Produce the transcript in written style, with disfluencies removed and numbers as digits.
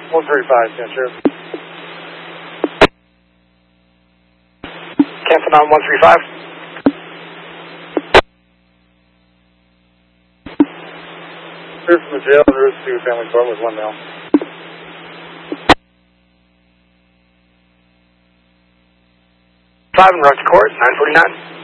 135, yeah, sure. Cancel on 135. Clear from the jail on route to family court with 1 male. Five and road to court, 949.